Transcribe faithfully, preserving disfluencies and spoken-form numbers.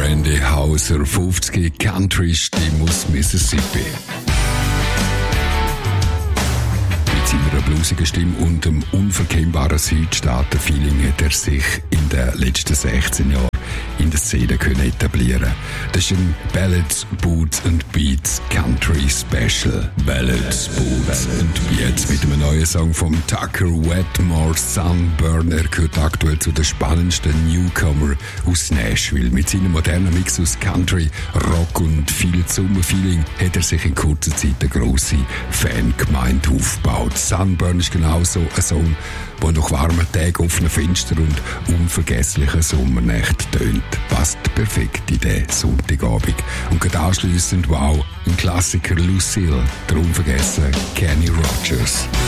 Randy Houser, fünfzig Country-Stimme aus Mississippi. Mit seiner bluesigen Stimme und dem unverkennbaren Südstaaten-Feeling hat er sich in den letzten sechzehn Jahren in der Szene können etablieren. Das ist ein Ballads, Boots and Beats Country Special. Ballads, Boots and Beats mit einem neuen Song vom Tucker Wetmore, Sunburn. Er gehört aktuell zu den spannendsten Newcomer aus Nashville. Mit seinem modernen Mix aus Country, Rock und viel Sommerfeeling hat er sich in kurzer Zeit eine grosse Fangemeinde aufgebaut. Sunburn ist genauso ein Song, der nach warmen Tagen, offenen Fenstern und unvergesslichen Sommernächten tönt. Passt perfekt in den Sonntagabend. Und gerade anschliessend, wow, ein Klassiker Lucille, der unvergessen Kenny Rogers.